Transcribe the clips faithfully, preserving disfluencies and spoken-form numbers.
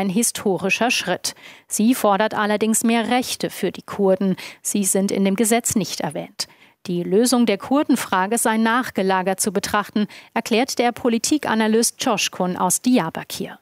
ein historischer Schritt. Sie fordert allerdings mehr Rechte für die Kurden. Sie sind in dem Gesetz nicht erwähnt. Die Lösung der Kurdenfrage sei nachgelagert zu betrachten, erklärt der Politikanalyst Coşkun aus Diyarbakır.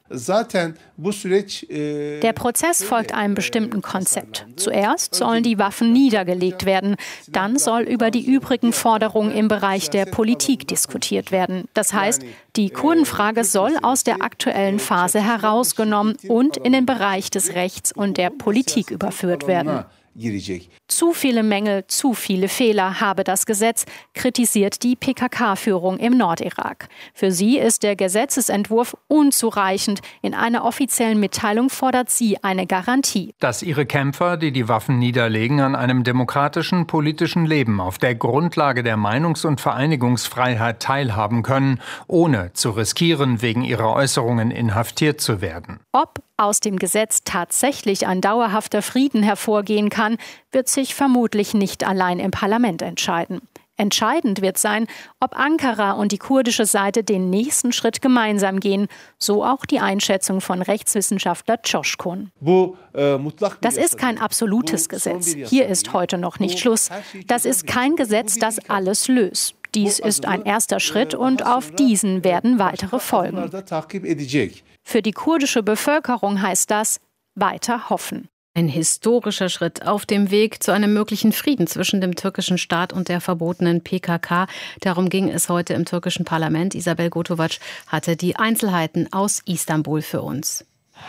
Der Prozess folgt einem bestimmten Konzept. Zuerst sollen die Waffen niedergelegt werden, dann soll über die übrigen Forderungen im Bereich der Politik diskutiert werden. Das heißt, die Kurdenfrage soll aus der aktuellen Phase herausgenommen und in den Bereich des Rechts und der Politik überführt werden. Zu viele Mängel, zu viele Fehler habe das Gesetz, kritisiert die P K K-Führung im Nordirak. Für sie ist der Gesetzesentwurf unzureichend. In einer offiziellen Mitteilung fordert sie eine Garantie. Dass ihre Kämpfer, die die Waffen niederlegen, an einem demokratischen politischen Leben auf der Grundlage der Meinungs- und Vereinigungsfreiheit teilhaben können, ohne zu riskieren, wegen ihrer Äußerungen inhaftiert zu werden. Ob aus dem Gesetz tatsächlich ein dauerhafter Frieden hervorgehen kann, wird sich vermutlich nicht allein im Parlament entscheiden. Entscheidend wird sein, ob Ankara und die kurdische Seite den nächsten Schritt gemeinsam gehen, so auch die Einschätzung von Rechtswissenschaftler Coşkun. Das ist kein absolutes Gesetz. Hier ist heute noch nicht Schluss. Das ist kein Gesetz, das alles löst. Dies ist ein erster Schritt und auf diesen werden weitere folgen. Für die kurdische Bevölkerung heißt das weiter hoffen. Ein historischer Schritt auf dem Weg zu einem möglichen Frieden zwischen dem türkischen Staat und der verbotenen P K K. Darum ging es heute im türkischen Parlament. Isabel Gotovac hatte die Einzelheiten aus Istanbul für uns.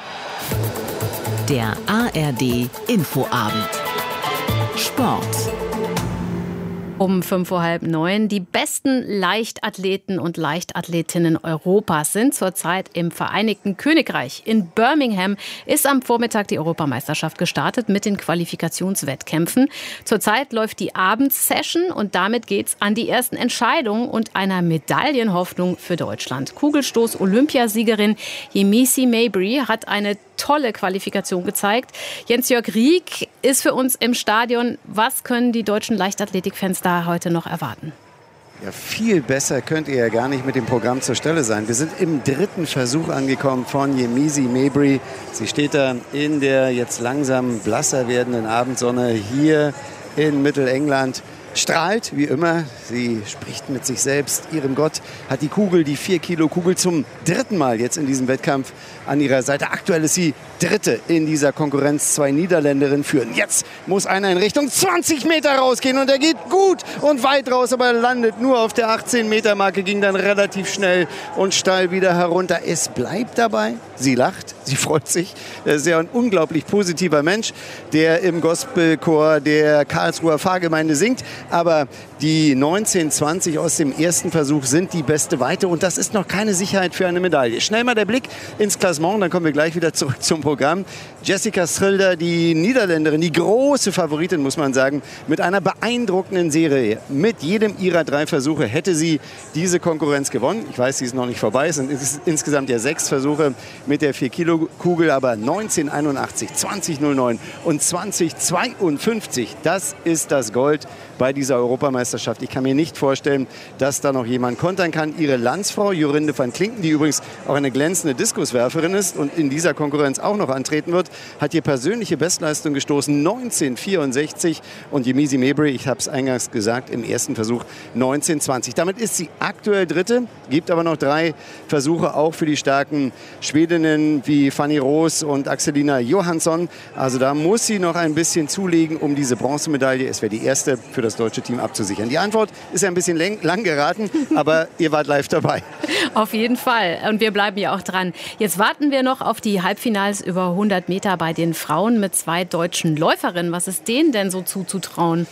Der A R D Infoabend. Sport. Um fünf Uhr halb neun. Die besten Leichtathleten und Leichtathletinnen Europas sind zurzeit im Vereinigten Königreich. In Birmingham ist am Vormittag die Europameisterschaft gestartet mit den Qualifikationswettkämpfen. Zurzeit läuft die Abendsession und damit geht's an die ersten Entscheidungen und einer Medaillenhoffnung für Deutschland. Kugelstoß-Olympiasiegerin Yemisi Mabry hat eine tolle Qualifikation gezeigt. Jens-Jörg Rieck ist für uns im Stadion. Was können die deutschen Leichtathletikfans da heute noch erwarten? Ja, viel besser könnt ihr ja gar nicht mit dem Programm zur Stelle sein. Wir sind im dritten Versuch angekommen von Yemisi Mabry. Sie steht da in der jetzt langsam blasser werdenden Abendsonne hier in Mittelengland. Strahlt, wie immer. Sie spricht mit sich selbst, ihrem Gott, hat die Kugel, die vier Kilo Kugel zum dritten Mal jetzt in diesem Wettkampf an ihrer Seite. Aktuell ist sie Dritte in dieser Konkurrenz. Zwei Niederländerinnen führen. Jetzt muss einer in Richtung zwanzig Meter rausgehen und er geht gut und weit raus, aber er landet nur auf der achtzehn Meter Marke, ging dann relativ schnell und steil wieder herunter. Es bleibt dabei. Sie lacht, sie freut sich. Er ist ja ein unglaublich positiver Mensch, der im Gospelchor der Karlsruher Pfarrgemeinde singt. Aber die neunzehn zwanzig aus dem ersten Versuch sind die beste Weite und das ist noch keine Sicherheit für eine Medaille. Schnell mal der Blick ins Klassement, dann kommen wir gleich wieder zurück zum Programm. Jessica Schilder, die Niederländerin, die große Favoritin, muss man sagen, mit einer beeindruckenden Serie. Mit jedem ihrer drei Versuche hätte sie diese Konkurrenz gewonnen. Ich weiß, sie ist noch nicht vorbei. Es sind insgesamt ja sechs Versuche mit der vier Kilo Kugel, aber neunzehn einundachtzig, zwanzig null neun und zwanzig zweiundfünfzig, das ist das Gold bei dieser Europameisterschaft. Ich kann mir nicht vorstellen, dass da noch jemand kontern kann. Ihre Landsfrau Jorinde van Klinken, die übrigens auch eine glänzende Diskuswerferin ist und in dieser Konkurrenz auch noch antreten wird, hat ihr persönliche Bestleistung gestoßen, neunzehn vierundsechzig. Und Yemisi Mabry, ich habe es eingangs gesagt, im ersten Versuch neunzehn zwanzig. Damit ist sie aktuell Dritte, gibt aber noch drei Versuche auch für die starken Schwedinnen wie Fanny Roos und Axelina Johansson. Also da muss sie noch ein bisschen zulegen, um diese Bronzemedaille, es wäre die erste, für das deutsche Team abzusichern. Die Antwort ist ja ein bisschen lang, lang geraten, aber ihr wart live dabei. Auf jeden Fall. Und wir bleiben ja auch dran. Jetzt warten wir noch auf die Halbfinals über hundert Meter bei den Frauen mit zwei deutschen Läuferinnen. Was ist denen denn so zuzutrauen?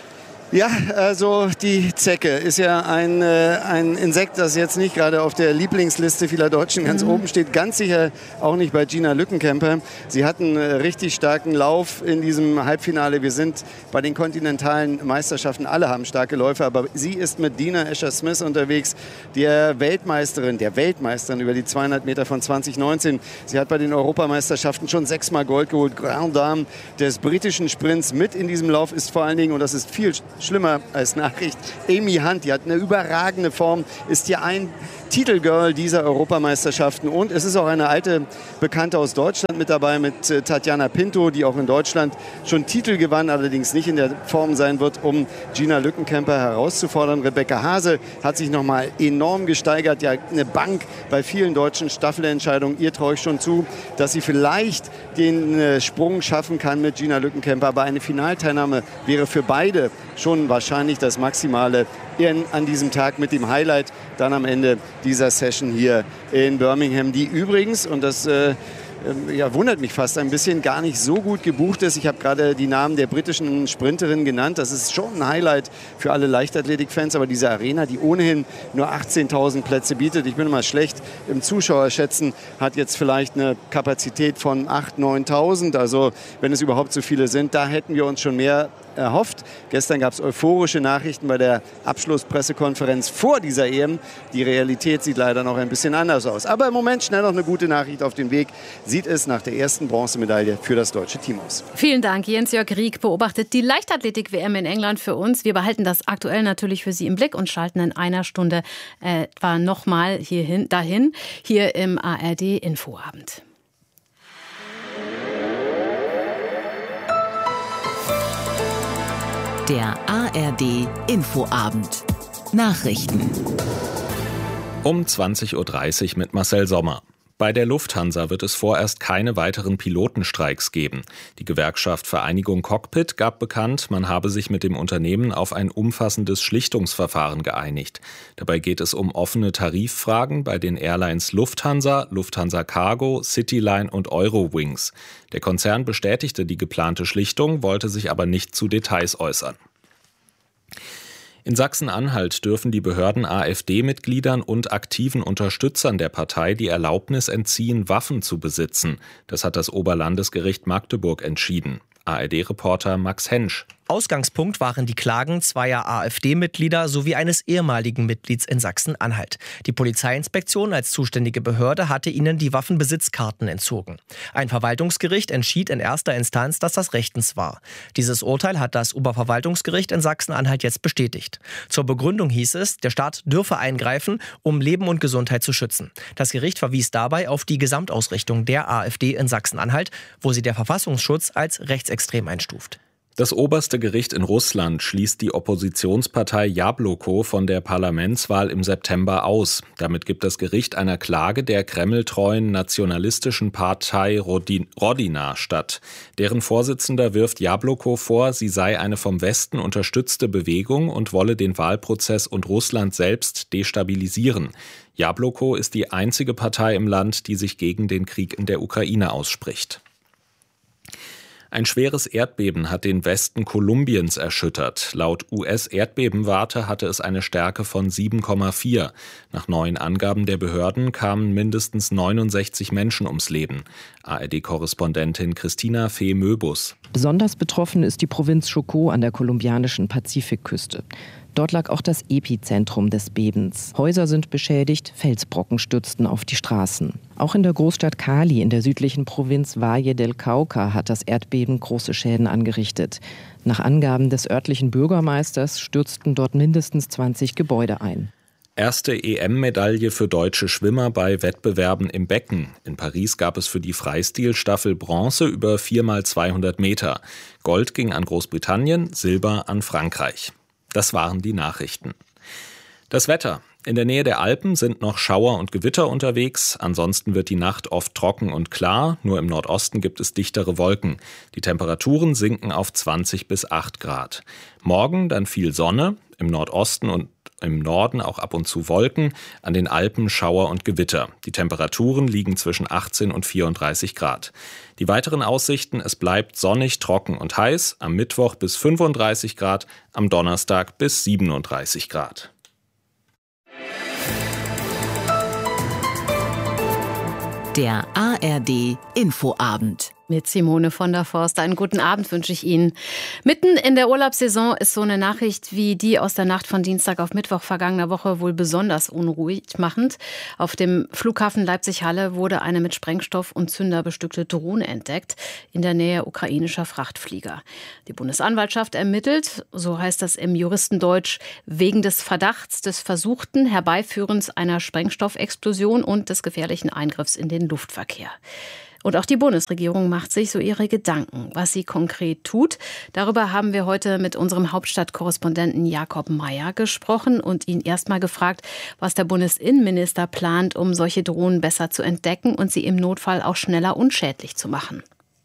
Ja, also die Zecke ist ja ein, äh, ein Insekt, das jetzt nicht gerade auf der Lieblingsliste vieler Deutschen ganz mhm. oben steht. Ganz sicher auch nicht bei Gina Lückenkämper. Sie hat einen äh, richtig starken Lauf in diesem Halbfinale. Wir sind bei den kontinentalen Meisterschaften, alle haben starke Läufer, aber sie ist mit Dina Escher-Smith unterwegs, der Weltmeisterin, der Weltmeisterin über die zweihundert Meter von zwanzig neunzehn. Sie hat bei den Europameisterschaften schon sechsmal Gold geholt. Grand Dame des britischen Sprints mit in diesem Lauf ist vor allen Dingen, und das ist viel schlimmer als Nachricht, Amy Hunt, die hat eine überragende Form, ist hier ein Titelgirl dieser Europameisterschaften. Und es ist auch eine alte Bekannte aus Deutschland mit dabei, mit äh, Tatjana Pinto, die auch in Deutschland schon Titel gewann, allerdings nicht in der Form sein wird, um Gina Lückenkämper herauszufordern. Rebecca Hase hat sich nochmal enorm gesteigert. Ja, eine Bank bei vielen deutschen Staffelentscheidungen. Ihr traue ich schon zu, dass sie vielleicht den äh, Sprung schaffen kann mit Gina Lückenkämper. Aber eine Finalteilnahme wäre für beide schon wahrscheinlich das Maximale in, an diesem Tag mit dem Highlight dann am Ende dieser Session hier in Birmingham, die übrigens, und das äh, ja, wundert mich fast ein bisschen, gar nicht so gut gebucht ist. Ich habe gerade die Namen der britischen Sprinterinnen genannt. Das ist schon ein Highlight für alle Leichtathletik-Fans. Aber diese Arena, die ohnehin nur achtzehntausend Plätze bietet, ich bin immer schlecht im Zuschauerschätzen, hat jetzt vielleicht eine Kapazität von achttausend, neuntausend. Also wenn es überhaupt so viele sind, da hätten wir uns schon mehr erhofft. Gestern gab es euphorische Nachrichten bei der Abschlusspressekonferenz vor dieser E M. Die Realität sieht leider noch ein bisschen anders aus. Aber im Moment schnell noch eine gute Nachricht auf den Weg. Sieht es nach der ersten Bronzemedaille für das deutsche Team aus. Vielen Dank. Jens-Jörg Rieck beobachtet die Leichtathletik-W M in England für uns. Wir behalten das aktuell natürlich für Sie im Blick und schalten in einer Stunde etwa äh, nochmal hierhin, dahin, hier im A R D-Infoabend. Der A R D-Infoabend. Nachrichten. Um zwanzig Uhr dreißig mit Marcel Sommer. Bei der Lufthansa wird es vorerst keine weiteren Pilotenstreiks geben. Die Gewerkschaft Vereinigung Cockpit gab bekannt, man habe sich mit dem Unternehmen auf ein umfassendes Schlichtungsverfahren geeinigt. Dabei geht es um offene Tariffragen bei den Airlines Lufthansa, Lufthansa Cargo, Cityline und Eurowings. Der Konzern bestätigte die geplante Schlichtung, wollte sich aber nicht zu Details äußern. In Sachsen-Anhalt dürfen die Behörden AfD-Mitgliedern und aktiven Unterstützern der Partei die Erlaubnis entziehen, Waffen zu besitzen. Das hat das Oberlandesgericht Magdeburg entschieden. A R D-Reporter Max Hensch. Ausgangspunkt waren die Klagen zweier AfD-Mitglieder sowie eines ehemaligen Mitglieds in Sachsen-Anhalt. Die Polizeiinspektion als zuständige Behörde hatte ihnen die Waffenbesitzkarten entzogen. Ein Verwaltungsgericht entschied in erster Instanz, dass das rechtens war. Dieses Urteil hat das Oberverwaltungsgericht in Sachsen-Anhalt jetzt bestätigt. Zur Begründung hieß es, der Staat dürfe eingreifen, um Leben und Gesundheit zu schützen. Das Gericht verwies dabei auf die Gesamtausrichtung der AfD in Sachsen-Anhalt, wo sie der Verfassungsschutz als rechtsextrem einstuft. Das oberste Gericht in Russland schließt die Oppositionspartei Jabloko von der Parlamentswahl im September aus. Damit gibt das Gericht einer Klage der kremltreuen nationalistischen Partei Rodina statt. Deren Vorsitzender wirft Jabloko vor, sie sei eine vom Westen unterstützte Bewegung und wolle den Wahlprozess und Russland selbst destabilisieren. Jabloko ist die einzige Partei im Land, die sich gegen den Krieg in der Ukraine ausspricht. Ein schweres Erdbeben hat den Westen Kolumbiens erschüttert. Laut U S-Erdbebenwarte hatte es eine Stärke von sieben Komma vier. Nach neuen Angaben der Behörden kamen mindestens neunundsechzig Menschen ums Leben. A R D-Korrespondentin Christina Fee-Möbus. Besonders betroffen ist die Provinz Chocó an der kolumbianischen Pazifikküste. Dort lag auch das Epizentrum des Bebens. Häuser sind beschädigt, Felsbrocken stürzten auf die Straßen. Auch in der Großstadt Cali in der südlichen Provinz Valle del Cauca hat das Erdbeben große Schäden angerichtet. Nach Angaben des örtlichen Bürgermeisters stürzten dort mindestens zwanzig Gebäude ein. Erste E M-Medaille für deutsche Schwimmer bei Wettbewerben im Becken. In Paris gab es für die Freistilstaffel Bronze über vier mal zweihundert Meter. Gold ging an Großbritannien, Silber an Frankreich. Das waren die Nachrichten. Das Wetter. In der Nähe der Alpen sind noch Schauer und Gewitter unterwegs. Ansonsten wird die Nacht oft trocken und klar. Nur im Nordosten gibt es dichtere Wolken. Die Temperaturen sinken auf zwanzig bis acht Grad. Morgen dann viel Sonne. Im Nordosten und im Norden auch ab und zu Wolken. An den Alpen Schauer und Gewitter. Die Temperaturen liegen zwischen achtzehn und vierunddreißig Grad. Die weiteren Aussichten: Es bleibt sonnig, trocken und heiß. Am Mittwoch bis fünfunddreißig Grad. Am Donnerstag bis siebenunddreißig Grad. Der A R D Infoabend Mit Simone von der Forst. Einen guten Abend wünsche ich Ihnen. Mitten in der Urlaubssaison ist so eine Nachricht wie die aus der Nacht von Dienstag auf Mittwoch vergangener Woche wohl besonders unruhig machend. Auf dem Flughafen Leipzig-Halle wurde eine mit Sprengstoff und Zünder bestückte Drohne entdeckt, in der Nähe ukrainischer Frachtflieger. Die Bundesanwaltschaft ermittelt, so heißt das im Juristendeutsch, wegen des Verdachts des versuchten Herbeiführens einer Sprengstoffexplosion und des gefährlichen Eingriffs in den Luftverkehr. Und auch die Bundesregierung macht sich so ihre Gedanken, was sie konkret tut. Darüber haben wir heute mit unserem Hauptstadtkorrespondenten Jakob Mayer gesprochen und ihn erstmal gefragt, was der Bundesinnenminister plant, um solche Drohnen besser zu entdecken und sie im Notfall auch schneller unschädlich zu machen.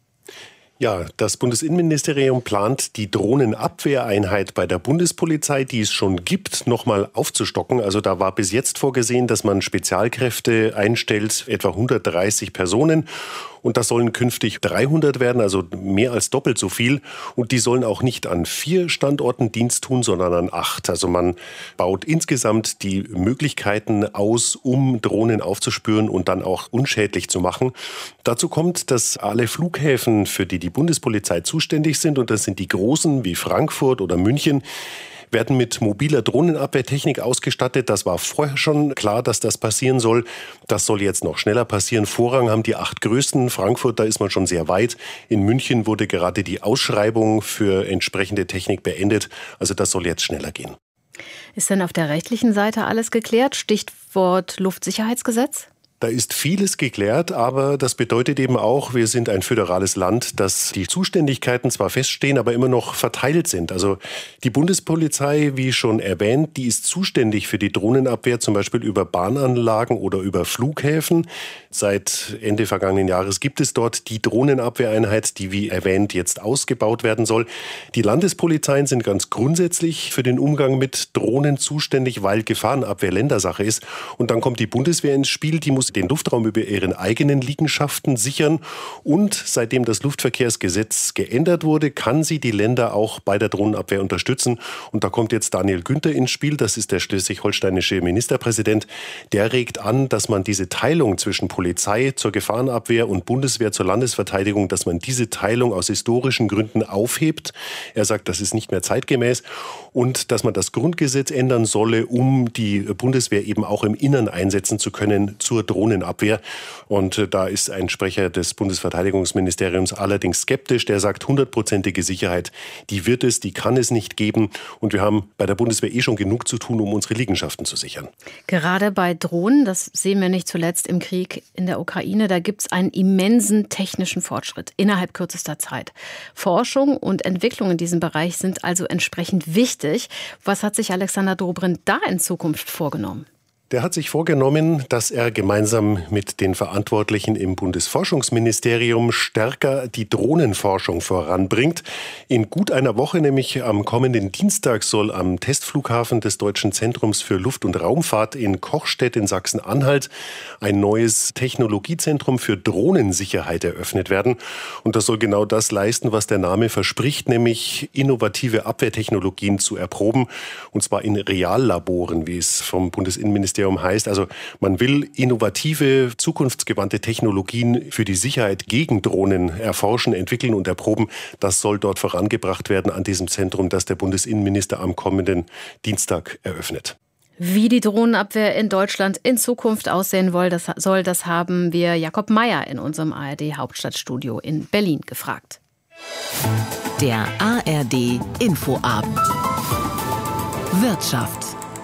Ja, das Bundesinnenministerium plant, die Drohnenabwehreinheit bei der Bundespolizei, die es schon gibt, nochmal aufzustocken. Also da war bis jetzt vorgesehen, dass man Spezialkräfte einstellt, etwa hundertdreißig Personen. Und das sollen künftig dreihundert werden, also mehr als doppelt so viel. Und die sollen auch nicht an vier Standorten Dienst tun, sondern an acht. Also man baut insgesamt die Möglichkeiten aus, um Drohnen aufzuspüren und dann auch unschädlich zu machen. Dazu kommt, dass alle Flughäfen, für die die Bundespolizei zuständig sind, und das sind die großen wie Frankfurt oder München, werden mit mobiler Drohnenabwehrtechnik ausgestattet. Das war vorher schon klar, dass das passieren soll. Das soll jetzt noch schneller passieren. Vorrang haben die acht größten. Frankfurt, da ist man schon sehr weit. In München wurde gerade die Ausschreibung für entsprechende Technik beendet. Also das soll jetzt schneller gehen. Ist denn auf der rechtlichen Seite alles geklärt? Stichwort Luftsicherheitsgesetz? Da ist vieles geklärt, aber das bedeutet eben auch, wir sind ein föderales Land, dass die Zuständigkeiten zwar feststehen, aber immer noch verteilt sind. Also die Bundespolizei, wie schon erwähnt, die ist zuständig für die Drohnenabwehr, zum Beispiel über Bahnanlagen oder über Flughäfen. Seit Ende vergangenen Jahres gibt es dort die Drohnenabwehreinheit, die wie erwähnt jetzt ausgebaut werden soll. Die Landespolizeien sind ganz grundsätzlich für den Umgang mit Drohnen zuständig, weil Gefahrenabwehr Ländersache ist. Und dann kommt die Bundeswehr ins Spiel, die muss den Luftraum über ihren eigenen Liegenschaften sichern. Und seitdem das Luftverkehrsgesetz geändert wurde, kann sie die Länder auch bei der Drohnenabwehr unterstützen. Und da kommt jetzt Daniel Günther ins Spiel, das ist der schleswig-holsteinische Ministerpräsident. Der regt an, dass man diese Teilung zwischen Polizei zur Gefahrenabwehr und Bundeswehr zur Landesverteidigung, dass man diese Teilung aus historischen Gründen aufhebt. Er sagt, das ist nicht mehr zeitgemäß. Und dass man das Grundgesetz ändern solle, um die Bundeswehr eben auch im Innern einsetzen zu können zur Drohnenabwehr. Und da ist ein Sprecher des Bundesverteidigungsministeriums allerdings skeptisch. Der sagt, hundertprozentige Sicherheit, die wird es, die kann es nicht geben. Und wir haben bei der Bundeswehr eh schon genug zu tun, um unsere Liegenschaften zu sichern. Gerade bei Drohnen, das sehen wir nicht zuletzt im Krieg in der Ukraine, da gibt es einen immensen technischen Fortschritt innerhalb kürzester Zeit. Forschung und Entwicklung in diesem Bereich sind also entsprechend wichtig. Was hat sich Alexander Dobrindt da in Zukunft vorgenommen? Der hat sich vorgenommen, dass er gemeinsam mit den Verantwortlichen im Bundesforschungsministerium stärker die Drohnenforschung voranbringt. In gut einer Woche, nämlich am kommenden Dienstag, soll am Testflughafen des Deutschen Zentrums für Luft- und Raumfahrt in Kochstedt in Sachsen-Anhalt ein neues Technologiezentrum für Drohnensicherheit eröffnet werden. Und das soll genau das leisten, was der Name verspricht, nämlich innovative Abwehrtechnologien zu erproben. Und zwar in Reallaboren, wie es vom Bundesinnenministerium heißt. Also man will innovative, zukunftsgewandte Technologien für die Sicherheit gegen Drohnen erforschen, entwickeln und erproben. Das soll dort vorangebracht werden an diesem Zentrum, das der Bundesinnenminister am kommenden Dienstag eröffnet. Wie die Drohnenabwehr in Deutschland in Zukunft aussehen soll, das haben wir Jakob Mayer in unserem A R D-Hauptstadtstudio in Berlin gefragt. Der A R D-Infoabend. Wirtschaft.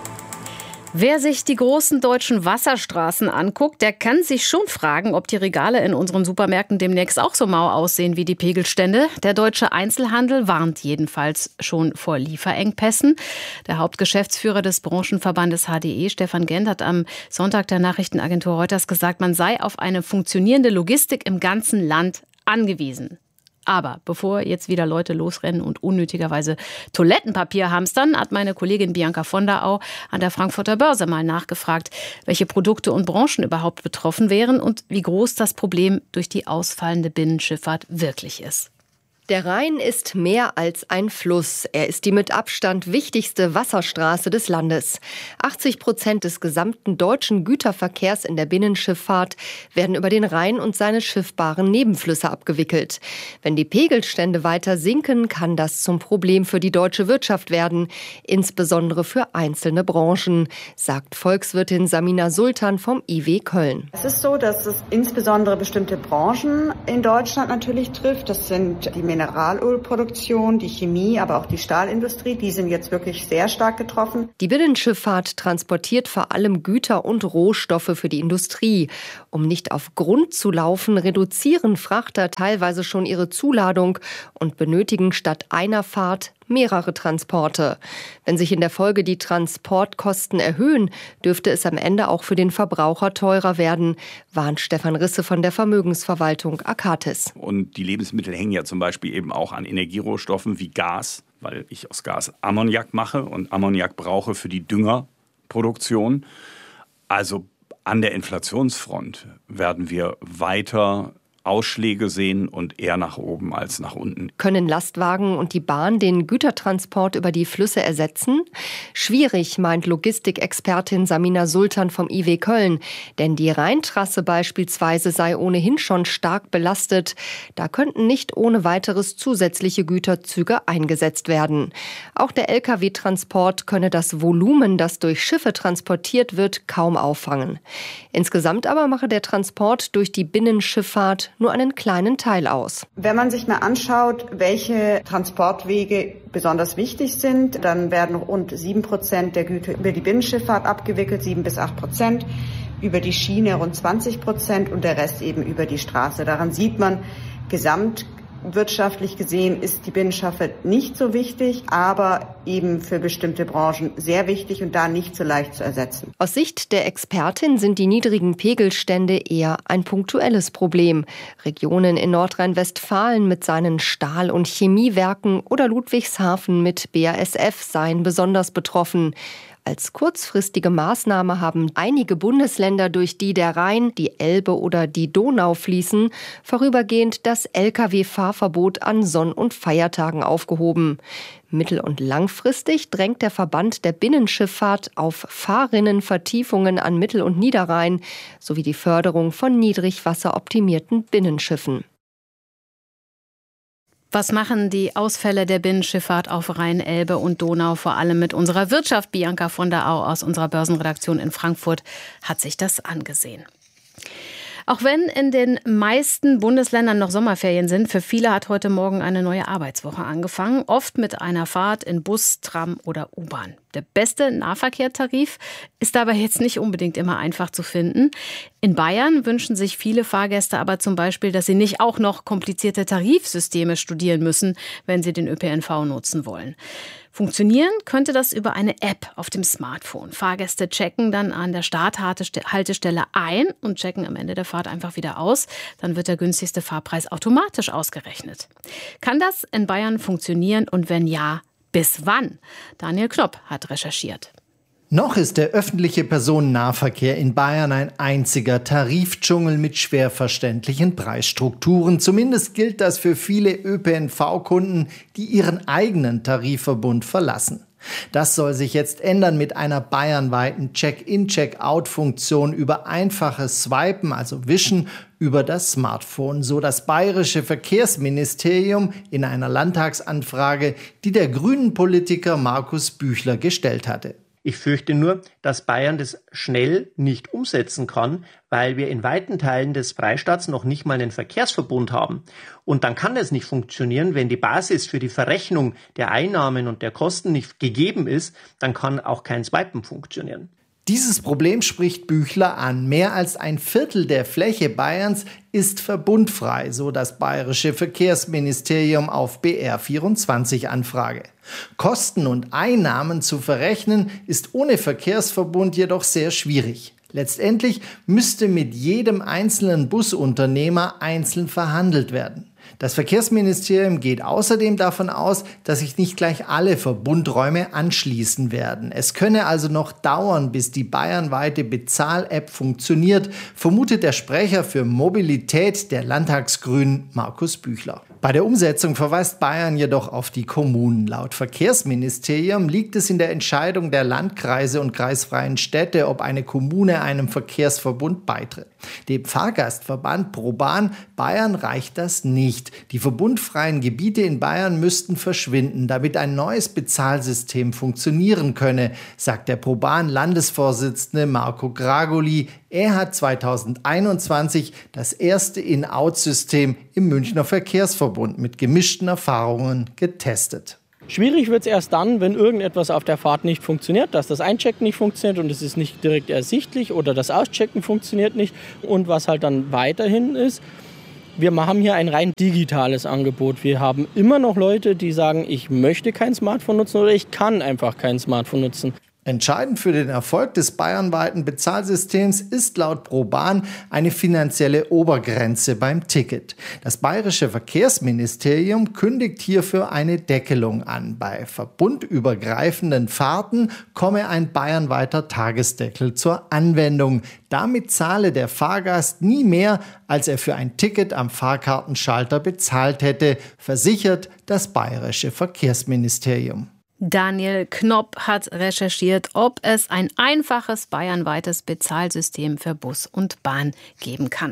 Wer sich die großen deutschen Wasserstraßen anguckt, der kann sich schon fragen, ob die Regale in unseren Supermärkten demnächst auch so mau aussehen wie die Pegelstände. Der deutsche Einzelhandel warnt jedenfalls schon vor Lieferengpässen. Der Hauptgeschäftsführer des Branchenverbandes H D E, Stefan Gent, hat am Sonntag der Nachrichtenagentur Reuters gesagt, man sei auf eine funktionierende Logistik im ganzen Land angewiesen. Aber bevor jetzt wieder Leute losrennen und unnötigerweise Toilettenpapier hamstern, hat meine Kollegin Bianca von der Au an der Frankfurter Börse mal nachgefragt, welche Produkte und Branchen überhaupt betroffen wären und wie groß das Problem durch die ausfallende Binnenschifffahrt wirklich ist. Der Rhein ist mehr als ein Fluss. Er ist die mit Abstand wichtigste Wasserstraße des Landes. achtzig Prozent des gesamten deutschen Güterverkehrs in der Binnenschifffahrt werden über den Rhein und seine schiffbaren Nebenflüsse abgewickelt. Wenn die Pegelstände weiter sinken, kann das zum Problem für die deutsche Wirtschaft werden, insbesondere für einzelne Branchen, sagt Volkswirtin Samina Sultan vom I W Köln. Es ist so, dass es insbesondere bestimmte Branchen in Deutschland natürlich trifft. Das sind die Mineralölproduktion, die Chemie, aber auch die Stahlindustrie, die sind jetzt wirklich sehr stark getroffen. Die Binnenschifffahrt transportiert vor allem Güter und Rohstoffe für die Industrie. Um nicht auf Grund zu laufen, reduzieren Frachter teilweise schon ihre Zuladung und benötigen statt einer Fahrt mehrere Transporte. Wenn sich in der Folge die Transportkosten erhöhen, dürfte es am Ende auch für den Verbraucher teurer werden, warnt Stefan Risse von der Vermögensverwaltung Akatis. Und die Lebensmittel hängen ja zum Beispiel eben auch an Energierohstoffen wie Gas, weil ich aus Gas Ammoniak mache und Ammoniak brauche für die Düngerproduktion. Also an der Inflationsfront werden wir weiter Ausschläge sehen und eher nach oben als nach unten. Können Lastwagen und die Bahn den Gütertransport über die Flüsse ersetzen? Schwierig, meint Logistikexpertin Samina Sultan vom I W Köln. Denn die Rheintrasse beispielsweise sei ohnehin schon stark belastet. Da könnten nicht ohne weiteres zusätzliche Güterzüge eingesetzt werden. Auch der L K W-Transport könne das Volumen, das durch Schiffe transportiert wird, kaum auffangen. Insgesamt aber mache der Transport durch die Binnenschifffahrt nur einen kleinen Teil aus. Wenn man sich mal anschaut, welche Transportwege besonders wichtig sind, dann werden rund sieben Prozent der Güter über die Binnenschifffahrt abgewickelt, sieben bis acht Prozent, über die Schiene rund zwanzig Prozent und der Rest eben über die Straße. Daran sieht man, gesamtwirtschaftlich gesehen ist die Binnenschifffahrt nicht so wichtig, aber eben für bestimmte Branchen sehr wichtig und da nicht so leicht zu ersetzen. Aus Sicht der Expertin sind die niedrigen Pegelstände eher ein punktuelles Problem. Regionen in Nordrhein-Westfalen mit seinen Stahl- und Chemiewerken oder Ludwigshafen mit B A S F seien besonders betroffen. Als kurzfristige Maßnahme haben einige Bundesländer, durch die der Rhein, die Elbe oder die Donau fließen, vorübergehend das L K W-Fahrverbot an Sonn- und Feiertagen aufgehoben. Mittel- und langfristig drängt der Verband der Binnenschifffahrt auf Fahrrinnenvertiefungen an Mittel- und Niederrhein sowie die Förderung von niedrigwasseroptimierten Binnenschiffen. Was machen die Ausfälle der Binnenschifffahrt auf Rhein, Elbe und Donau vor allem mit unserer Wirtschaft? Bianca von der Au aus unserer Börsenredaktion in Frankfurt hat sich das angesehen. Auch wenn in den meisten Bundesländern noch Sommerferien sind, für viele hat heute Morgen eine neue Arbeitswoche angefangen. Oft mit einer Fahrt in Bus, Tram oder U-Bahn. Der beste Nahverkehrtarif ist dabei jetzt nicht unbedingt immer einfach zu finden. In Bayern wünschen sich viele Fahrgäste aber zum Beispiel, dass sie nicht auch noch komplizierte Tarifsysteme studieren müssen, wenn sie den Ö P N V nutzen wollen. Funktionieren könnte das über eine App auf dem Smartphone. Fahrgäste checken dann an der Starthaltestelle ein und checken am Ende der Fahrt einfach wieder aus. Dann wird der günstigste Fahrpreis automatisch ausgerechnet. Kann das in Bayern funktionieren und wenn ja, bis wann? Daniel Knopp hat recherchiert. Noch ist der öffentliche Personennahverkehr in Bayern ein einziger Tarifdschungel mit schwer verständlichen Preisstrukturen. Zumindest gilt das für viele Ö P N V-Kunden, die ihren eigenen Tarifverbund verlassen. Das soll sich jetzt ändern mit einer bayernweiten Check-in-Check-out-Funktion über einfaches Swipen, also Wischen, über das Smartphone, so das bayerische Verkehrsministerium in einer Landtagsanfrage, die der Grünen-Politiker Markus Büchler gestellt hatte. Ich fürchte nur, dass Bayern das schnell nicht umsetzen kann, weil wir in weiten Teilen des Freistaats noch nicht mal einen Verkehrsverbund haben. Und dann kann es nicht funktionieren, wenn die Basis für die Verrechnung der Einnahmen und der Kosten nicht gegeben ist, dann kann auch kein Swipen funktionieren. Dieses Problem spricht Büchler an. Mehr als ein Viertel der Fläche Bayerns ist verbundfrei, so das bayerische Verkehrsministerium auf B R vierundzwanzig Anfrage. Kosten und Einnahmen zu verrechnen, ist ohne Verkehrsverbund jedoch sehr schwierig. Letztendlich müsste mit jedem einzelnen Busunternehmer einzeln verhandelt werden. Das Verkehrsministerium geht außerdem davon aus, dass sich nicht gleich alle Verbundräume anschließen werden. Es könne also noch dauern, bis die bayernweite Bezahl-App funktioniert, vermutet der Sprecher für Mobilität der Landtagsgrünen Markus Büchler. Bei der Umsetzung verweist Bayern jedoch auf die Kommunen. Laut Verkehrsministerium liegt es in der Entscheidung der Landkreise und kreisfreien Städte, ob eine Kommune einem Verkehrsverbund beitritt. Dem Fahrgastverband ProBahn Bayern reicht das nicht. Die verbundfreien Gebiete in Bayern müssten verschwinden, damit ein neues Bezahlsystem funktionieren könne, sagt der ProBahn-Landesvorsitzende Marco Gragoli. Er hat zweitausendeinundzwanzig das erste In-Out-System im Münchner Verkehrsverbund mit gemischten Erfahrungen getestet. Schwierig wird es erst dann, wenn irgendetwas auf der Fahrt nicht funktioniert, dass das Einchecken nicht funktioniert und es ist nicht direkt ersichtlich oder das Auschecken funktioniert nicht. Und was halt dann weiterhin ist, wir haben hier ein rein digitales Angebot. Wir haben immer noch Leute, die sagen, ich möchte kein Smartphone nutzen oder ich kann einfach kein Smartphone nutzen. Entscheidend für den Erfolg des bayernweiten Bezahlsystems ist laut ProBahn eine finanzielle Obergrenze beim Ticket. Das bayerische Verkehrsministerium kündigt hierfür eine Deckelung an. Bei verbundübergreifenden Fahrten komme ein bayernweiter Tagesdeckel zur Anwendung. Damit zahle der Fahrgast nie mehr, als er für ein Ticket am Fahrkartenschalter bezahlt hätte, versichert das bayerische Verkehrsministerium. Daniel Knopp hat recherchiert, ob es ein einfaches bayernweites Bezahlsystem für Bus und Bahn geben kann.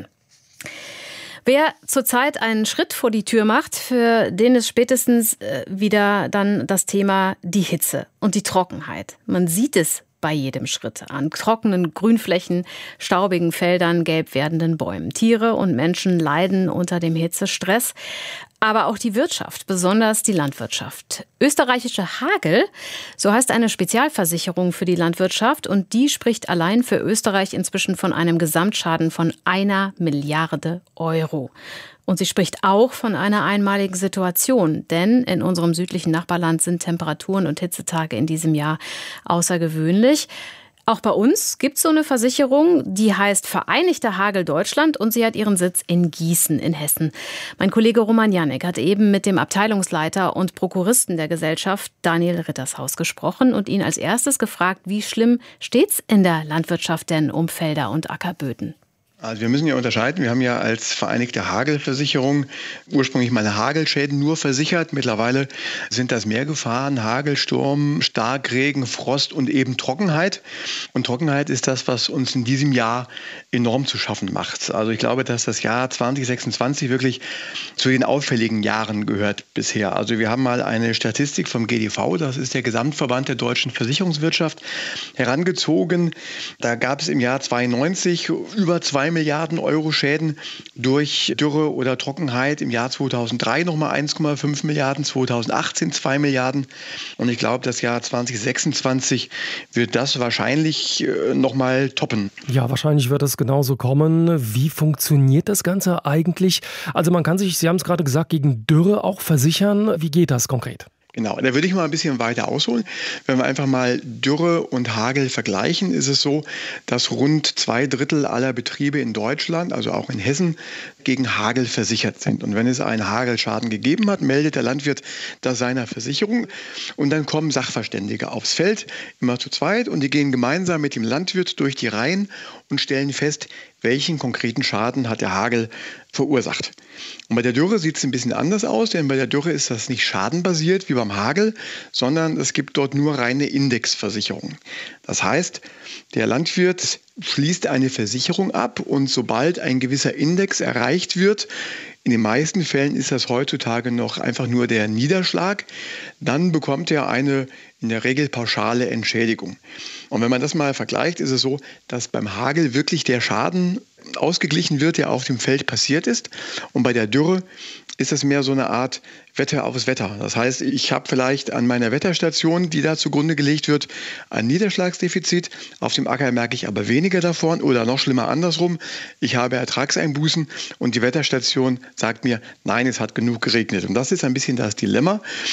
Wer zurzeit einen Schritt vor die Tür macht, für den ist spätestens wieder dann das Thema die Hitze und die Trockenheit. Man sieht es bei jedem Schritt an trockenen Grünflächen, staubigen Feldern, gelb werdenden Bäumen. Tiere und Menschen leiden unter dem Hitzestress, aber auch die Wirtschaft, besonders die Landwirtschaft. Österreichische Hagel, so heißt eine Spezialversicherung für die Landwirtschaft, und die spricht allein für Österreich inzwischen von einem Gesamtschaden von einer Milliarde Euro. Und sie spricht auch von einer einmaligen Situation, denn in unserem südlichen Nachbarland sind Temperaturen und Hitzetage in diesem Jahr außergewöhnlich. Auch bei uns gibt es so eine Versicherung, die heißt Vereinigter Hagel Deutschland und sie hat ihren Sitz in Gießen in Hessen. Mein Kollege Roman Janek hat eben mit dem Abteilungsleiter und Prokuristen der Gesellschaft Daniel Rittershaus gesprochen und ihn als erstes gefragt, wie schlimm steht's in der Landwirtschaft denn um Felder und Ackerböden? Also wir müssen ja unterscheiden. Wir haben ja als Vereinigte Hagelversicherung ursprünglich mal Hagelschäden nur versichert. Mittlerweile sind das mehr Gefahren: Hagelsturm, Starkregen, Frost und eben Trockenheit. Und Trockenheit ist das, was uns in diesem Jahr enorm zu schaffen macht. Also ich glaube, dass das Jahr zwanzig sechsundzwanzig wirklich zu den auffälligen Jahren gehört bisher. Also wir haben mal eine Statistik vom G D V, das ist der Gesamtverband der deutschen Versicherungswirtschaft, herangezogen. Da gab es im Jahr zweiundneunzig über zwei Milliarden Euro Schäden durch Dürre oder Trockenheit. Im Jahr zweitausenddrei nochmal eins Komma fünf Milliarden, zweitausendachtzehn zwei Milliarden. Und ich glaube, das Jahr zwanzig sechsundzwanzig wird das wahrscheinlich nochmal toppen. Ja, wahrscheinlich wird es genauso kommen. Wie funktioniert das Ganze eigentlich? Also man kann sich, Sie haben es gerade gesagt, gegen Dürre auch versichern. Wie geht das konkret? Genau, da würde ich mal ein bisschen weiter ausholen. Wenn wir einfach mal Dürre und Hagel vergleichen, ist es so, dass rund zwei Drittel aller Betriebe in Deutschland, also auch in Hessen, gegen Hagel versichert sind. Und wenn es einen Hagelschaden gegeben hat, meldet der Landwirt das seiner Versicherung und dann kommen Sachverständige aufs Feld, immer zu zweit, und die gehen gemeinsam mit dem Landwirt durch die Reihen und stellen fest, welchen konkreten Schaden hat der Hagel verursacht. Und bei der Dürre sieht es ein bisschen anders aus, denn bei der Dürre ist das nicht schadenbasiert wie beim Hagel, sondern es gibt dort nur reine Indexversicherung. Das heißt, der Landwirt schließt eine Versicherung ab und sobald ein gewisser Index erreicht wird, in den meisten Fällen ist das heutzutage noch einfach nur der Niederschlag, dann bekommt er eine in der Regel pauschale Entschädigung. Und wenn man das mal vergleicht, ist es so, dass beim Hagel wirklich der Schaden ausgeglichen wird, der auf dem Feld passiert ist. Und bei der Dürre ist das mehr so eine Art Wetter aufs Wetter. Das heißt, ich habe vielleicht an meiner Wetterstation, die da zugrunde gelegt wird, ein Niederschlagsdefizit. Auf dem Acker merke ich aber weniger davon oder noch schlimmer andersrum. Ich habe Ertragseinbußen und die Wetterstation sagt mir, nein, es hat genug geregnet. Und das ist ein bisschen das Dilemma.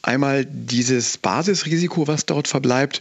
Einmal dieses Basisrisiko, was dort verbleibt,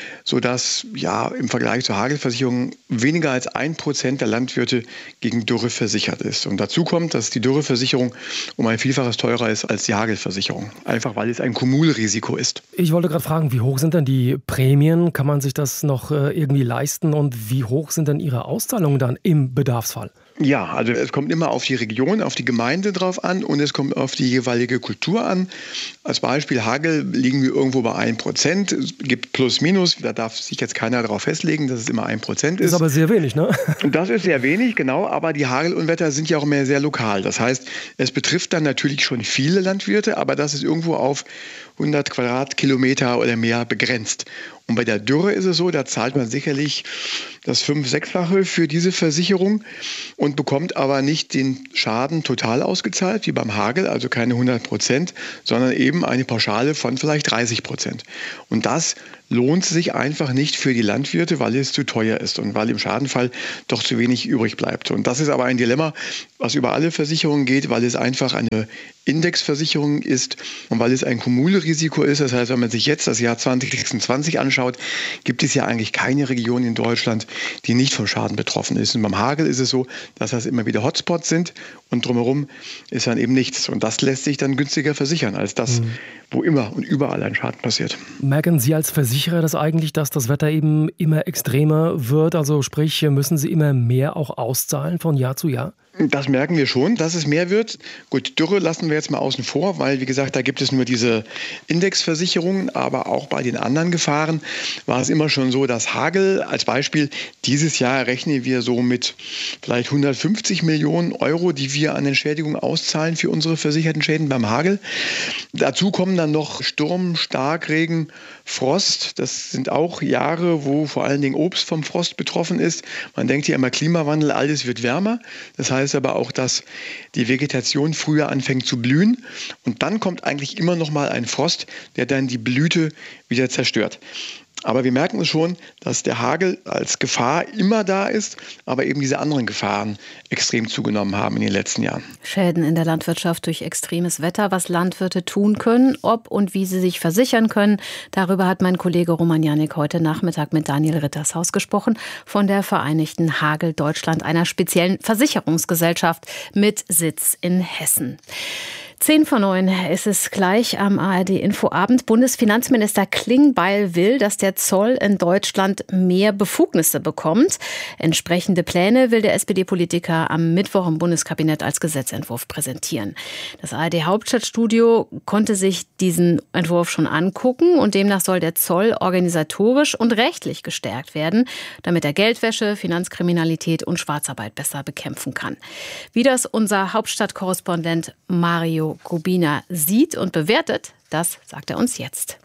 sodass ja im Vergleich zur Hagelversicherung weniger als ein Prozent der Landwirte gegen Dürre versichert ist. Und dazu kommt, dass die Dürreversicherung um ein Vielfaches teurer ist als die Hagelversicherung. Einfach weil es ein Kumulrisiko ist. Ich wollte gerade fragen, wie hoch sind denn die Prämien? Kann man sich das noch irgendwie leisten? Und wie hoch sind denn Ihre Auszahlungen dann im Bedarfsfall? Ja, also es kommt immer auf die Region, auf die Gemeinde drauf an und es kommt auf die jeweilige Kultur an. Als Beispiel Hagel liegen wir irgendwo bei ein Prozent. Es gibt Plus, Minus. Da darf sich jetzt keiner darauf festlegen, dass es immer ein Prozent ist. Das ist aber sehr wenig, ne? Das ist sehr wenig, genau. Aber die Hagelunwetter sind ja auch mehr sehr lokal. Das heißt, es betrifft dann natürlich schon viele Landwirte, aber das ist irgendwo auf hundert Quadratkilometer oder mehr begrenzt. Und bei der Dürre ist es so, da zahlt man sicherlich das fünf-, sechsfache für diese Versicherung und bekommt aber nicht den Schaden total ausgezahlt, wie beim Hagel, also keine hundert Prozent, sondern eben eine Pauschale von vielleicht dreißig Prozent. Und das lohnt sich einfach nicht für die Landwirte, weil es zu teuer ist und weil im Schadenfall doch zu wenig übrig bleibt. Und das ist aber ein Dilemma, was über alle Versicherungen geht, weil es einfach eine Indexversicherung ist und weil es ein Kumulrisiko ist. Das heißt, wenn man sich jetzt das Jahr zwanzig sechsundzwanzig anschaut, gibt es ja eigentlich keine Region in Deutschland, die nicht vom Schaden betroffen ist. Und beim Hagel ist es so, dass das immer wieder Hotspots sind und drumherum ist dann eben nichts. Und das lässt sich dann günstiger versichern als das, mhm. wo immer und überall ein Schaden passiert. Merken Sie als Versicherer das eigentlich, dass das Wetter eben immer extremer wird? Also sprich, müssen Sie immer mehr auch auszahlen von Jahr zu Jahr? Das merken wir schon, dass es mehr wird. Gut, Dürre lassen wir jetzt mal außen vor, weil, wie gesagt, da gibt es nur diese Indexversicherungen. Aber auch bei den anderen Gefahren war es immer schon so, dass Hagel als Beispiel, dieses Jahr rechnen wir so mit vielleicht hundertfünfzig Millionen Euro, die wir an Entschädigung auszahlen für unsere versicherten Schäden beim Hagel. Dazu kommen dann noch Sturm, Starkregen, Frost. Das sind auch Jahre, wo vor allen Dingen Obst vom Frost betroffen ist. Man denkt ja immer Klimawandel, alles wird wärmer. Das heißt aber auch, dass die Vegetation früher anfängt zu blühen. Und dann kommt eigentlich immer noch mal ein Frost, der dann die Blüte wieder zerstört. Aber wir merken es schon, dass der Hagel als Gefahr immer da ist, aber eben diese anderen Gefahren extrem zugenommen haben in den letzten Jahren. Schäden in der Landwirtschaft durch extremes Wetter, was Landwirte tun können, ob und wie sie sich versichern können. Darüber hat mein Kollege Roman Janik heute Nachmittag mit Daniel Rittershaus gesprochen von der Vereinigten Hagel Deutschland, einer speziellen Versicherungsgesellschaft mit Sitz in Hessen. Zehn vor neun ist es gleich am A R D-Infoabend. Bundesfinanzminister Klingbeil will, dass der Zoll in Deutschland mehr Befugnisse bekommt. Entsprechende Pläne will der S P D-Politiker am Mittwoch im Bundeskabinett als Gesetzentwurf präsentieren. Das A R D-Hauptstadtstudio konnte sich diesen Entwurf schon angucken und demnach soll der Zoll organisatorisch und rechtlich gestärkt werden, damit er Geldwäsche, Finanzkriminalität und Schwarzarbeit besser bekämpfen kann. Wie das unser Hauptstadtkorrespondent Mario Kubina sieht und bewertet, das sagt er uns jetzt.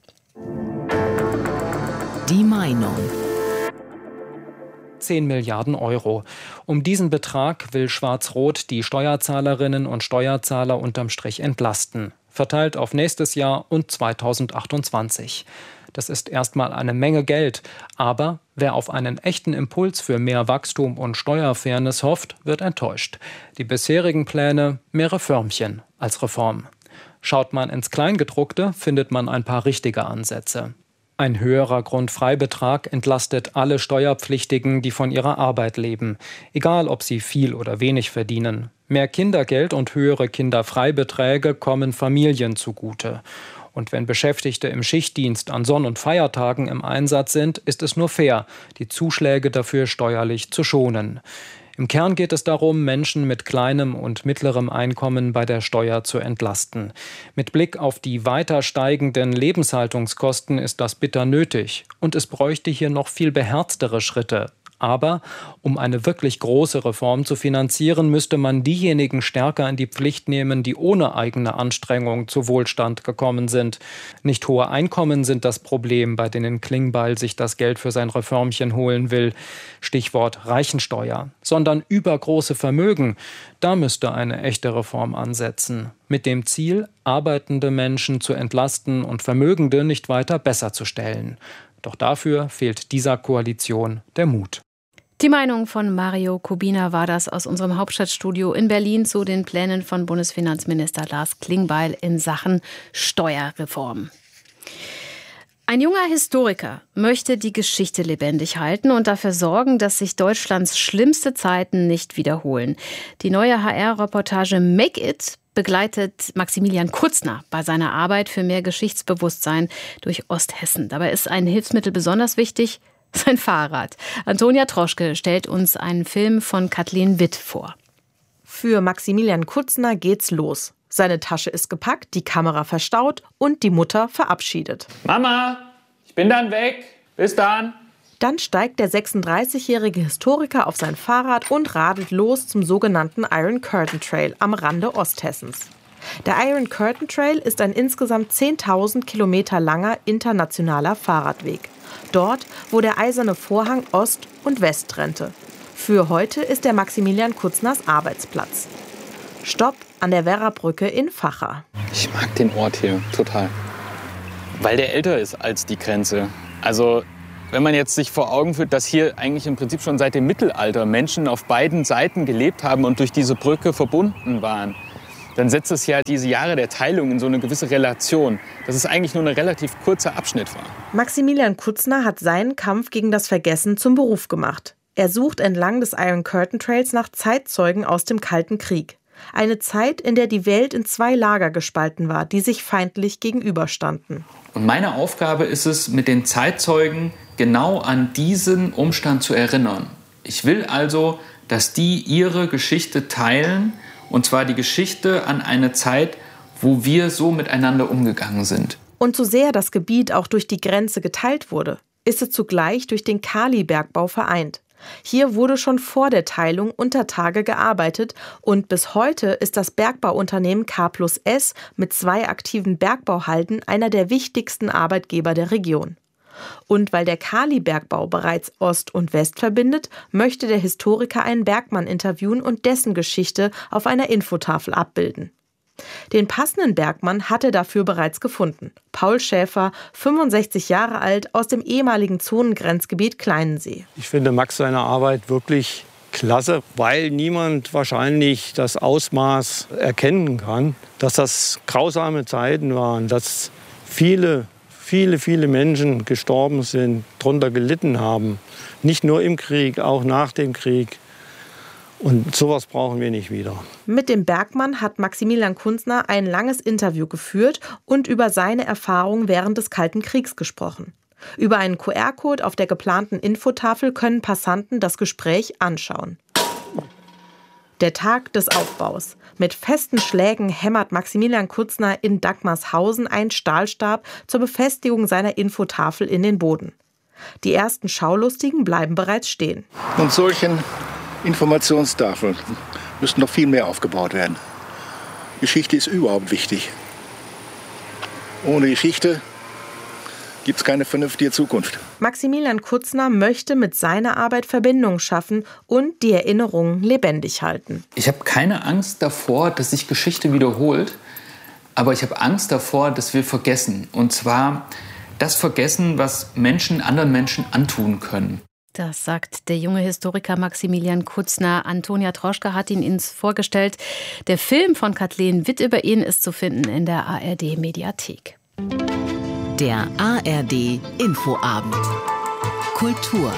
Die Meinung. zehn Milliarden Euro. Um diesen Betrag will Schwarz-Rot die Steuerzahlerinnen und Steuerzahler unterm Strich entlasten. Verteilt auf nächstes Jahr und zweitausendachtundzwanzig. Das ist erstmal eine Menge Geld. Aber wer auf einen echten Impuls für mehr Wachstum und Steuerfairness hofft, wird enttäuscht. Die bisherigen Pläne, mehr Reformchen als Reform. Schaut man ins Kleingedruckte, findet man ein paar richtige Ansätze. Ein höherer Grundfreibetrag entlastet alle Steuerpflichtigen, die von ihrer Arbeit leben, egal ob sie viel oder wenig verdienen. Mehr Kindergeld und höhere Kinderfreibeträge kommen Familien zugute. Und wenn Beschäftigte im Schichtdienst an Sonn- und Feiertagen im Einsatz sind, ist es nur fair, die Zuschläge dafür steuerlich zu schonen. Im Kern geht es darum, Menschen mit kleinem und mittlerem Einkommen bei der Steuer zu entlasten. Mit Blick auf die weiter steigenden Lebenshaltungskosten ist das bitter nötig. Und es bräuchte hier noch viel beherztere Schritte. Aber um eine wirklich große Reform zu finanzieren, müsste man diejenigen stärker in die Pflicht nehmen, die ohne eigene Anstrengung zu Wohlstand gekommen sind. Nicht hohe Einkommen sind das Problem, bei denen Klingbeil sich das Geld für sein Reformchen holen will. Stichwort Reichensteuer. Sondern übergroße Vermögen. Da müsste eine echte Reform ansetzen. Mit dem Ziel, arbeitende Menschen zu entlasten und Vermögende nicht weiter besser zu stellen. Doch dafür fehlt dieser Koalition der Mut. Die Meinung von Mario Kubina war das aus unserem Hauptstadtstudio in Berlin zu den Plänen von Bundesfinanzminister Lars Klingbeil in Sachen Steuerreform. Ein junger Historiker möchte die Geschichte lebendig halten und dafür sorgen, dass sich Deutschlands schlimmste Zeiten nicht wiederholen. Die neue H R-Reportage Make It begleitet Maximilian Kutzner bei seiner Arbeit für mehr Geschichtsbewusstsein durch Osthessen. Dabei ist ein Hilfsmittel besonders wichtig, sein Fahrrad. Antonia Troschke stellt uns einen Film von Kathleen Witt vor. Für Maximilian Kutzner geht's los. Seine Tasche ist gepackt, die Kamera verstaut und die Mutter verabschiedet. Mama, ich bin dann weg. Bis dann. Dann steigt der sechsunddreißigjährige Historiker auf sein Fahrrad und radelt los zum sogenannten Iron Curtain Trail am Rande Osthessens. Der Iron Curtain Trail ist ein insgesamt zehntausend Kilometer langer internationaler Fahrradweg. Dort, wo der eiserne Vorhang Ost und West trennte. Für heute ist der Maximilian Kutzners Arbeitsplatz. Stopp an der Werrabrücke in Vacha. Ich mag den Ort hier total, weil der älter ist als die Grenze. Also wenn man jetzt sich vor Augen führt, dass hier eigentlich im Prinzip schon seit dem Mittelalter Menschen auf beiden Seiten gelebt haben und durch diese Brücke verbunden waren, dann setzt es ja diese Jahre der Teilung in so eine gewisse Relation, dass es eigentlich nur ein relativ kurzer Abschnitt war. Maximilian Kutzner hat seinen Kampf gegen das Vergessen zum Beruf gemacht. Er sucht entlang des Iron Curtain Trails nach Zeitzeugen aus dem Kalten Krieg. Eine Zeit, in der die Welt in zwei Lager gespalten war, die sich feindlich gegenüberstanden. Und meine Aufgabe ist es, mit den Zeitzeugen genau an diesen Umstand zu erinnern. Ich will also, dass die ihre Geschichte teilen, und zwar die Geschichte an eine Zeit, wo wir so miteinander umgegangen sind. Und so sehr das Gebiet auch durch die Grenze geteilt wurde, ist es zugleich durch den Kalibergbau vereint. Hier wurde schon vor der Teilung unter Tage gearbeitet und bis heute ist das Bergbauunternehmen K plus S mit zwei aktiven Bergbauhalden einer der wichtigsten Arbeitgeber der Region. Und weil der Kalibergbau bereits Ost und West verbindet, möchte der Historiker einen Bergmann interviewen und dessen Geschichte auf einer Infotafel abbilden. Den passenden Bergmann hat er dafür bereits gefunden. Paul Schäfer, fünfundsechzig Jahre alt, aus dem ehemaligen Zonengrenzgebiet Kleinensee. Ich finde Max seine Arbeit wirklich klasse, weil niemand wahrscheinlich das Ausmaß erkennen kann, dass das grausame Zeiten waren, dass viele, viele, viele Menschen gestorben sind, darunter gelitten haben. Nicht nur im Krieg, auch nach dem Krieg. Und sowas brauchen wir nicht wieder. Mit dem Bergmann hat Maximilian Kutzner ein langes Interview geführt und über seine Erfahrungen während des Kalten Kriegs gesprochen. Über einen Q R-Code auf der geplanten Infotafel können Passanten das Gespräch anschauen. Der Tag des Aufbaus. Mit festen Schlägen hämmert Maximilian Kutzner in Dagmarshausen einen Stahlstab zur Befestigung seiner Infotafel in den Boden. Die ersten Schaulustigen bleiben bereits stehen. Und solchen Informationstafeln müssten noch viel mehr aufgebaut werden. Geschichte ist überhaupt wichtig. Ohne Geschichte gibt es keine vernünftige Zukunft. Maximilian Kutzner möchte mit seiner Arbeit Verbindungen schaffen und die Erinnerungen lebendig halten. Ich habe keine Angst davor, dass sich Geschichte wiederholt, aber ich habe Angst davor, dass wir vergessen. Und zwar das Vergessen, was Menschen anderen Menschen antun können. Das sagt der junge Historiker Maximilian Kutzner. Antonia Troschke hat ihn uns vorgestellt. Der Film von Kathleen Witt über ihn ist zu finden in der A R D-Mediathek. Der A R D Infoabend. Kultur.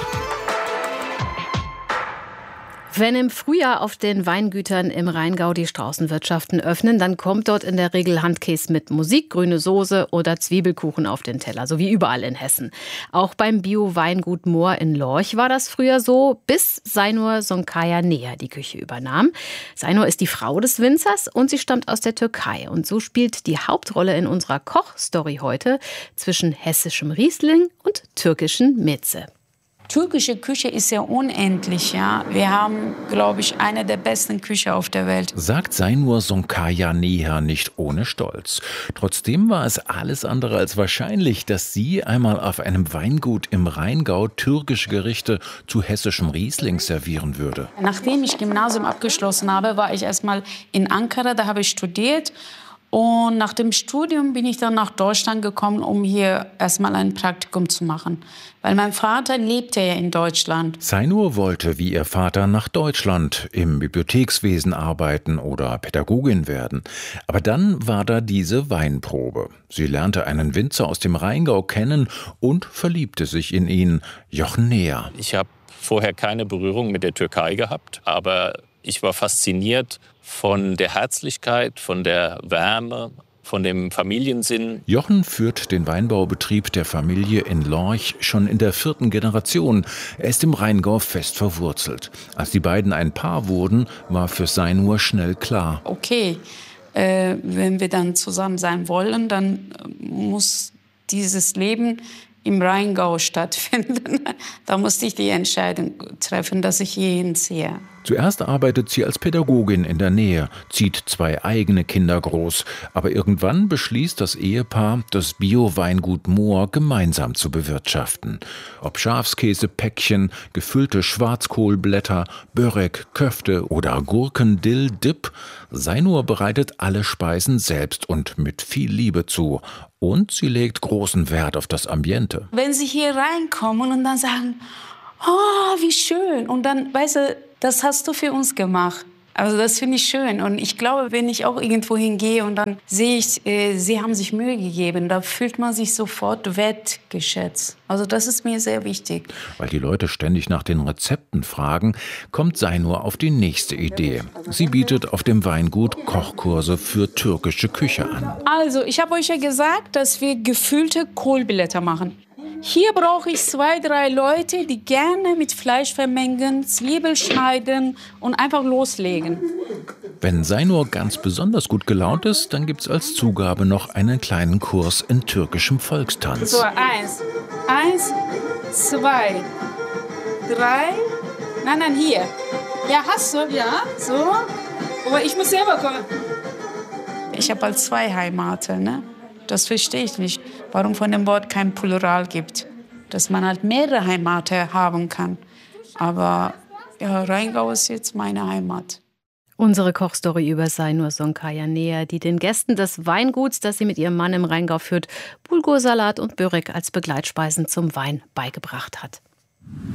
Wenn im Frühjahr auf den Weingütern im Rheingau die Straußenwirtschaften öffnen, dann kommt dort in der Regel Handkäse mit Musik, grüne Soße oder Zwiebelkuchen auf den Teller, so wie überall in Hessen. Auch beim Bio-Weingut Mohr in Lorch war das früher so, bis Zaynur Sonkaya näher die Küche übernahm. Zaynur ist die Frau des Winzers und sie stammt aus der Türkei. Und so spielt die Hauptrolle in unserer Kochstory heute zwischen hessischem Riesling und türkischen Meze. Türkische Küche ist ja unendlich, ja. Wir haben, glaube ich, eine der besten Küchen auf der Welt. Sagt Zaynur Sonkaya Neher nicht ohne Stolz. Trotzdem war es alles andere als wahrscheinlich, dass sie einmal auf einem Weingut im Rheingau türkische Gerichte zu hessischem Riesling servieren würde. Nachdem ich Gymnasium abgeschlossen habe, war ich erstmal in Ankara, da habe ich studiert. Und nach dem Studium bin ich dann nach Deutschland gekommen, um hier erstmal ein Praktikum zu machen. Weil mein Vater lebte ja in Deutschland. Zainur wollte wie ihr Vater nach Deutschland, im Bibliothekswesen arbeiten oder Pädagogin werden. Aber dann war da diese Weinprobe. Sie lernte einen Winzer aus dem Rheingau kennen und verliebte sich in ihn, Jochen Neher. Ich habe vorher keine Berührung mit der Türkei gehabt, aber ich war fasziniert von der Herzlichkeit, von der Wärme, von dem Familiensinn. Jochen führt den Weinbaubetrieb der Familie in Lorch schon in der vierten Generation. Er ist im Rheingau fest verwurzelt. Als die beiden ein Paar wurden, war für Zainur schnell klar. Okay, äh, wenn wir dann zusammen sein wollen, dann muss dieses Leben im Rheingau stattfinden. Da musste ich die Entscheidung treffen, dass ich hierhin ziehe. Zuerst arbeitet sie als Pädagogin in der Nähe, zieht zwei eigene Kinder groß. Aber irgendwann beschließt das Ehepaar, das Bio-Weingut Mohr gemeinsam zu bewirtschaften. Ob Schafskäsepäckchen, gefüllte Schwarzkohlblätter, Börek, Köfte oder Gurken-Dill-Dip, Zainur bereitet alle Speisen selbst und mit viel Liebe zu. Und sie legt großen Wert auf das Ambiente. Wenn sie hier reinkommen und dann sagen, oh, wie schön. Und dann, weißt du, das hast du für uns gemacht. Also das finde ich schön. Und ich glaube, wenn ich auch irgendwo hingehe und dann sehe ich, äh, sie haben sich Mühe gegeben, da fühlt man sich sofort wertgeschätzt. Also das ist mir sehr wichtig. Weil die Leute ständig nach den Rezepten fragen, kommt Zainur auf die nächste Idee. Sie bietet auf dem Weingut Kochkurse für türkische Küche an. Also, ich habe euch ja gesagt, dass wir gefüllte Kohlblätter machen. Hier brauche ich zwei, drei Leute, die gerne mit Fleisch vermengen, Zwiebel schneiden und einfach loslegen. Wenn Zainur ganz besonders gut gelaunt ist, dann gibt's als Zugabe noch einen kleinen Kurs in türkischem Volkstanz. So, eins, eins, zwei, drei, nein, nein, hier. Ja, hast du? Ja. So, aber ich muss selber kommen. Ich habe halt zwei Heimaten, ne? Das verstehe ich nicht, warum von dem Wort kein Plural gibt. Dass man halt mehrere Heimaten haben kann. Aber ja, Rheingau ist jetzt meine Heimat. Unsere Kochstory über Zainur Sonkayanea, die den Gästen des Weinguts, das sie mit ihrem Mann im Rheingau führt, Bulgursalat und Börek als Begleitspeisen zum Wein beigebracht hat.